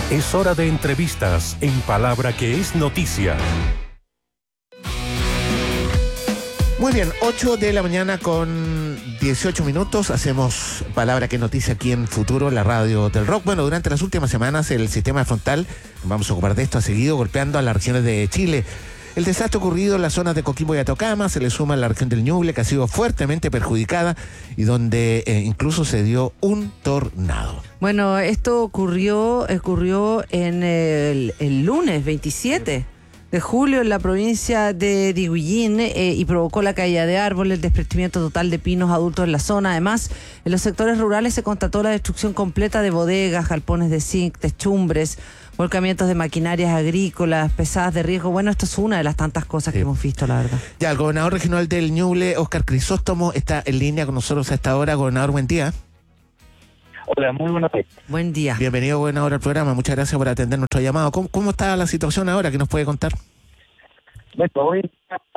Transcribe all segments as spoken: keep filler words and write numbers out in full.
Es hora de entrevistas en Palabra que es noticia. Muy bien, ocho de la mañana con dieciocho minutos. Hacemos Palabra que es noticia aquí en Futuro, la radio del rock. Bueno, durante las últimas semanas el sistema frontal, vamos a ocupar de esto, ha seguido golpeando a las regiones de Chile. El desastre ocurrido en las zonas de Coquimbo y Atacama se le suma a la región del Ñuble, que ha sido fuertemente perjudicada y donde eh, incluso se dio un tornado. Bueno, esto ocurrió, ocurrió en el, el lunes veintisiete de julio en la provincia de Dihuillín eh, y provocó la caída de árboles, el desprendimiento total de pinos adultos en la zona. Además, en los sectores rurales se constató la destrucción completa de bodegas, galpones de zinc, techumbres, volcamientos de maquinarias agrícolas, pesadas de riesgo. Bueno, esto es una de las tantas cosas sí. que hemos visto, la verdad. Ya, el gobernador regional del Ñuble, Óscar Crisóstomo, está en línea con nosotros a esta hora. Gobernador, buen día. Hola, muy buenas tardes. Buen día. Bienvenido, gobernador, al programa. Muchas gracias por atender nuestro llamado. ¿Cómo, cómo está la situación ahora? ¿Qué nos puede contar? Bueno, hoy...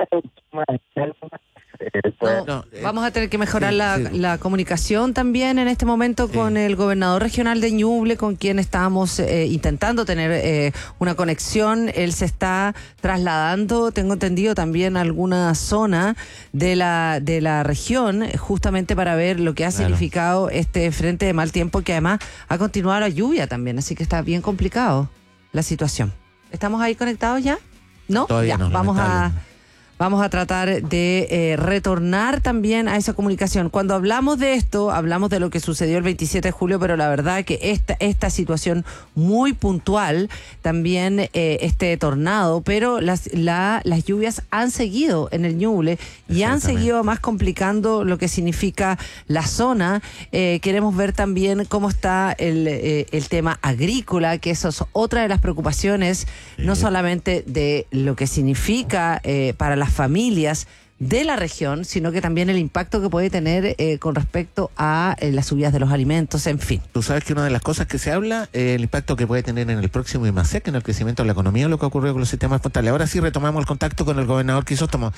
No, no, eh, vamos a tener que mejorar sí, la, sí. la comunicación también en este momento sí. con el gobernador regional de Ñuble, con quien estábamos eh, intentando tener eh, una conexión. Él se está trasladando, tengo entendido, también a alguna zona de la de la región, justamente para ver lo que ha claro. significado este frente de mal tiempo, que además ha continuado la lluvia también, así que está bien complicado la situación. ¿Estamos ahí conectados ya? ¿No? Todavía ya, no. Vamos a... Vamos a tratar de eh, retornar también a esa comunicación. Cuando hablamos de esto, hablamos de lo que sucedió el veintisiete de julio, pero la verdad que esta, esta situación muy puntual, también eh, este tornado, pero las, la, las lluvias han seguido en el Ñuble y han seguido más complicando lo que significa la zona. Eh, queremos ver también cómo está el, eh, el tema agrícola, que eso es otra de las preocupaciones, sí. no solamente de lo que significa eh, para las familias de la región, sino que también el impacto que puede tener eh, con respecto a eh, las subidas de los alimentos, en fin. Tú sabes que una de las cosas que se habla, eh, el impacto que puede tener en el próximo IMASEC, en el crecimiento de la economía, lo que ocurrió con los sistemas frontales. Ahora sí retomamos el contacto con el gobernador Crisóstomo.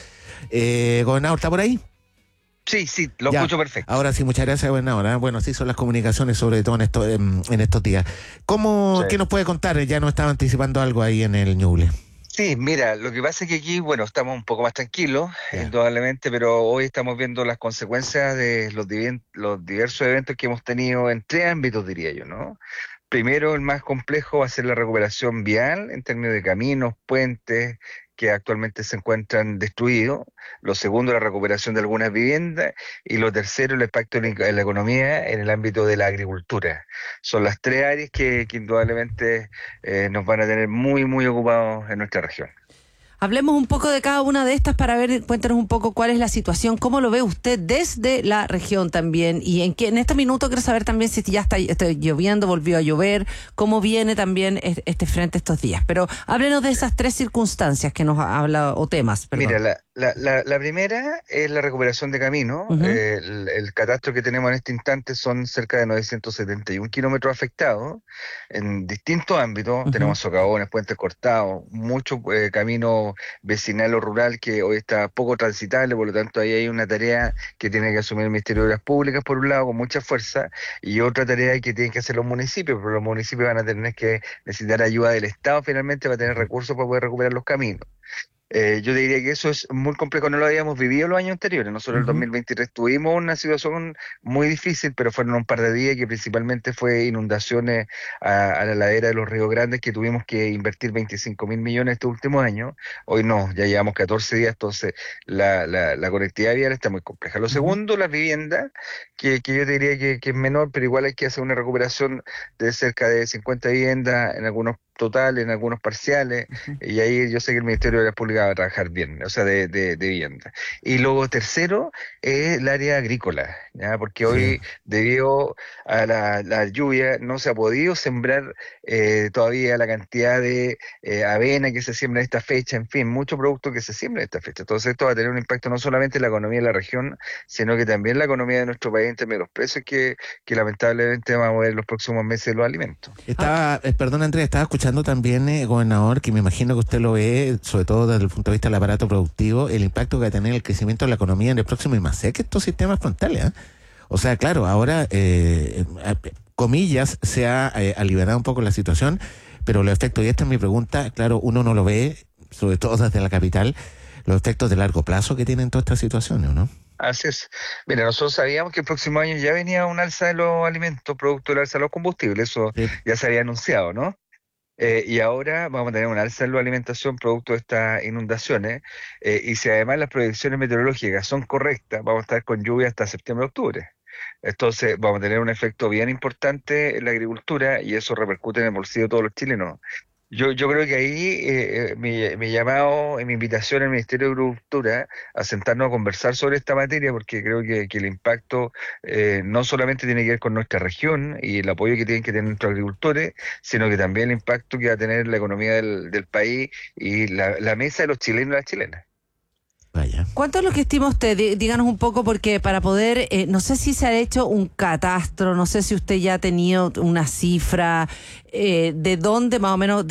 Eh, gobernador, ¿está por ahí? Sí, sí, lo ya, escucho perfecto. Ahora sí, muchas gracias, gobernador. ¿eh? Bueno, así son las comunicaciones, sobre todo en, esto, en, en estos días. ¿Cómo, sí. ¿Qué nos puede contar? Ya nos estaba anticipando algo ahí en el Ñuble. Sí, mira, lo que pasa es que aquí, bueno, estamos un poco más tranquilos, yeah. indudablemente, pero hoy estamos viendo las consecuencias de los, div- los diversos eventos que hemos tenido en tres ámbitos, diría yo, ¿no? Primero, el más complejo va a ser la recuperación vial en términos de caminos, puentes, que actualmente se encuentran destruidos. Lo segundo, la recuperación de algunas viviendas. Y lo tercero, el impacto en la economía en el ámbito de la agricultura. Son las tres áreas que, que indudablemente eh, nos van a tener muy, muy ocupados en nuestra región. Hablemos un poco de cada una de estas para ver, cuéntanos un poco cuál es la situación, cómo lo ve usted desde la región también, y en que en este minuto quiero saber también si ya está, está lloviendo, volvió a llover, cómo viene también este frente estos días. Pero háblenos de esas tres circunstancias que nos habla, o temas, perdón. Mira, la, la, la, la primera es la recuperación de camino. Uh-huh. eh, el, el catastro que tenemos en este instante son cerca de novecientos setenta y un kilómetros afectados en distintos ámbitos. Uh-huh. Tenemos socavones, puentes cortados, mucho eh, camino vecinal o rural que hoy está poco transitable, por lo tanto ahí hay una tarea que tiene que asumir el Ministerio de Obras Públicas por un lado con mucha fuerza, y otra tarea que tienen que hacer los municipios, pero los municipios van a tener que necesitar ayuda del Estado finalmente para tener recursos para poder recuperar los caminos. Eh, yo diría que eso es muy complejo, no lo habíamos vivido los años anteriores. Nosotros en uh-huh. el dos mil veintitrés tuvimos una situación muy difícil, pero fueron un par de días que principalmente fue inundaciones a, a la ladera de los Ríos Grandes, que tuvimos que invertir veinticinco mil millones estos últimos años. Hoy no, ya llevamos catorce días, entonces la, la, la conectividad vial está muy compleja. Lo uh-huh. segundo, las viviendas, que, que yo diría que, que es menor, pero igual hay que hacer una recuperación de cerca de cincuenta viviendas en algunos total, en algunos parciales, uh-huh. y ahí yo sé que el Ministerio de la Pública va a trabajar bien, o sea, de, de, de vivienda. Y luego tercero es el área agrícola, ¿ya? Porque sí. hoy, debido a la, la lluvia, no se ha podido sembrar eh, todavía la cantidad de eh, avena que se siembra en esta fecha, en fin, mucho producto que se siembra en esta fecha. Entonces esto va a tener un impacto no solamente en la economía de la región, sino que también en la economía de nuestro país en términos de los precios que, que lamentablemente vamos a ver en los próximos meses los alimentos. Estaba, eh, perdón Andrés, estaba escuchando también, eh, gobernador, que me imagino que usted lo ve, sobre todo desde el punto de vista del aparato productivo, el impacto que va a tener el crecimiento de la economía en el próximo IMASEC, estos sistemas frontales, ¿eh? O sea, claro, ahora eh, comillas, se ha eh, aliviado un poco la situación, pero los efectos, y esta es mi pregunta, claro, uno no lo ve, sobre todo desde la capital, los efectos de largo plazo que tienen todas estas situaciones, ¿no? Así es. Mira, nosotros sabíamos que el próximo año ya venía un alza de los alimentos, producto del alza de los combustibles, eso Sí. ya se había anunciado, ¿no? Eh, y ahora vamos a tener un alza en la alimentación producto de estas inundaciones, eh, y si además las predicciones meteorológicas son correctas, vamos a estar con lluvia hasta septiembre-octubre. Entonces vamos a tener un efecto bien importante en la agricultura y eso repercute en el bolsillo de todos los chilenos. Yo, yo creo que ahí eh, eh, mi, mi llamado y mi invitación al Ministerio de Agricultura a sentarnos a conversar sobre esta materia, porque creo que, que el impacto eh, no solamente tiene que ver con nuestra región y el apoyo que tienen que tener nuestros agricultores, sino que también el impacto que va a tener la economía del, del país y la, la mesa de los chilenos y las chilenas. Vaya. ¿Cuánto es lo que estima usted? Dí- Díganos un poco, porque para poder, eh, no sé si se ha hecho un catastro, no sé si usted ya ha tenido una cifra, eh, de dónde más o menos...